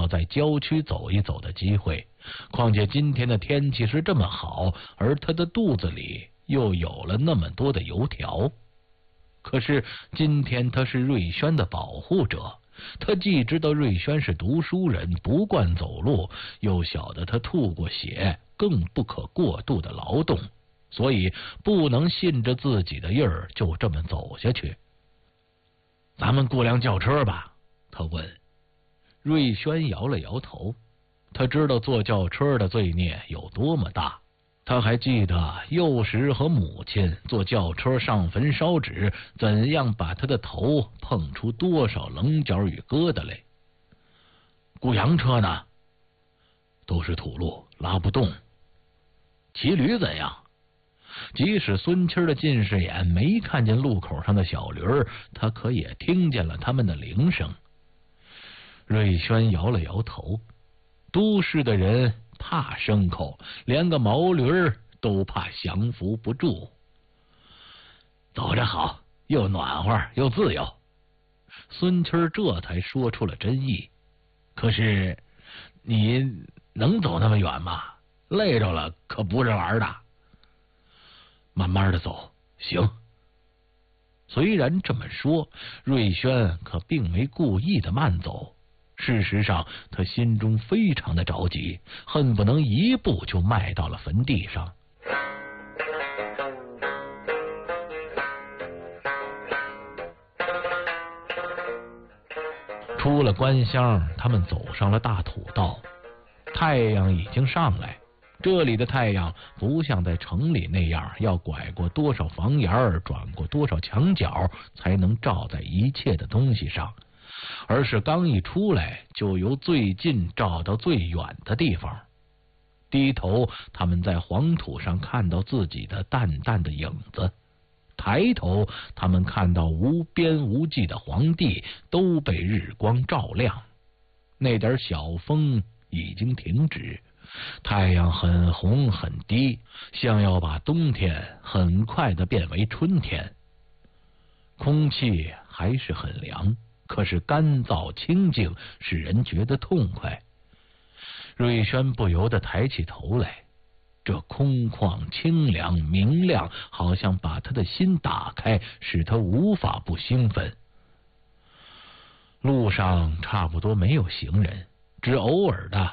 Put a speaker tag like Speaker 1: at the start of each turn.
Speaker 1: 要在郊区走一走的机会。况且今天的天气是这么好，而他的肚子里又有了那么多的油条。可是今天他是瑞轩的保护者，他既知道瑞轩是读书人，不惯走路，又晓得他吐过血，更不可过度的劳动，所以不能信着自己的意儿就这么走下去。咱们雇辆轿车吧，他问。瑞轩摇了摇头，他知道坐轿车的罪孽有多么大。他还记得幼时和母亲坐轿车上坟烧纸，怎样把他的头碰出多少棱角与疙瘩来。雇洋车呢？都是土路，拉不动。骑驴怎样？即使孙七的近视眼没看见路口上的小驴儿，他可也听见了他们的铃声。瑞轩摇了摇头，都市的人怕牲口，连个毛驴儿都怕降服不住。走着好，又暖和又自由。孙七这才说出了真意。可是你能走那么远吗？累着了可不是玩的。慢慢的走，行。虽然这么说，瑞轩可并没故意的慢走。事实上，他心中非常的着急，恨不能一步就迈到了坟地上。出了官乡，他们走上了大土道。太阳已经上来，这里的太阳不像在城里那样要拐过多少房檐，转过多少墙角才能照在一切的东西上，而是刚一出来就由最近照到最远的地方。低头，他们在黄土上看到自己的淡淡的影子；抬头，他们看到无边无际的黄地都被日光照亮。那点小风已经停止，太阳很红很低，像要把冬天很快的变为春天。空气还是很凉，可是干燥清净，使人觉得痛快。瑞轩不由得抬起头来，这空旷清凉明亮，好像把他的心打开，使他无法不兴奋。路上差不多没有行人，只偶尔的